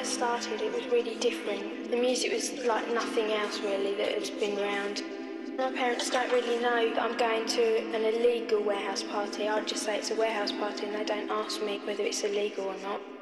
I started, it was really different. The music was like nothing else really that has been around. My parents don't really know that I'm going to an illegal warehouse party. I'd just say it's a warehouse party and they don't ask me whether it's illegal or not.